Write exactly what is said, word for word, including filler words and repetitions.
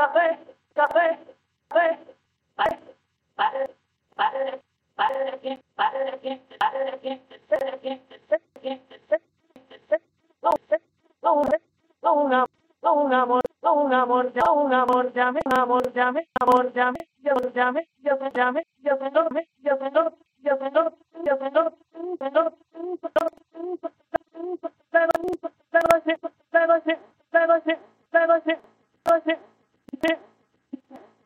café, café, café, vale, vale, vale, vale, vale, vale, un amor, un amor, un amor, llame, amor, llame, amor, llame, yo llame, yo me llame, yo me dorme, yo me dorme, yo me dorme, yo me dorme, yo me dorme,